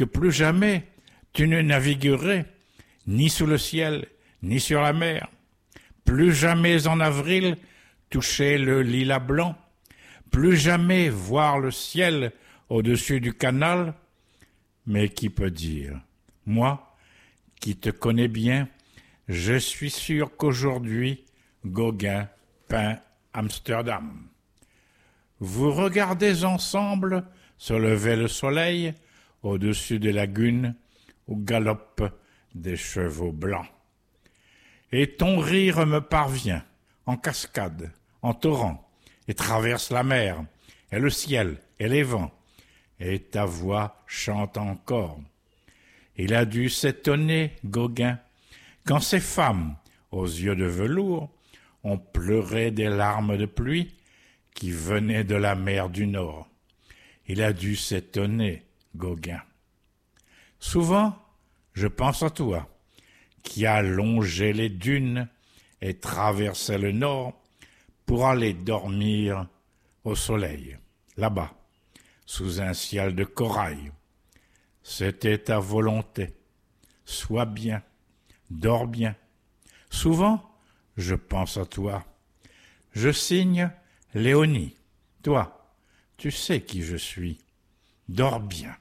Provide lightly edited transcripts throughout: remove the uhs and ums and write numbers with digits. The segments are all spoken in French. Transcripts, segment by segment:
que plus jamais tu ne naviguerais ni sous le ciel, ni sur la mer. Plus jamais en avril toucher le lilas blanc. Plus jamais voir le ciel au-dessus du canal. Mais qui peut dire, moi, qui te connais bien, je suis sûr qu'aujourd'hui, Gauguin peint Amsterdam. Vous regardez ensemble se lever le soleil au-dessus des lagunes où galopent des chevaux blancs. Et ton rire me parvient en cascade, en torrent, et traverse la mer, et le ciel, et les vents, et ta voix chante encore. Il a dû s'étonner, Gauguin, quand ces femmes, aux yeux de velours, ont pleuré des larmes de pluie qui venaient de la mer du Nord. Il a dû s'étonner, Gauguin. Souvent, je pense à toi, qui as longé les dunes et traversé le Nord pour aller dormir au soleil, là-bas, sous un ciel de corail. C'était ta volonté. Sois bien, dors bien. Souvent, je pense à toi. Je signe Léonie. Toi, tu sais qui je suis. Dors bien.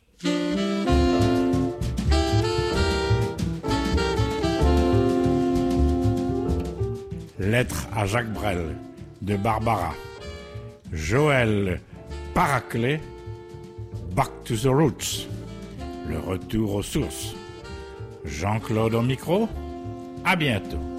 Lettre à Jacques Brel de Barbara. Joël Paraclet, Back to the Roots. Le retour aux sources. Jean-Claude au micro. À bientôt.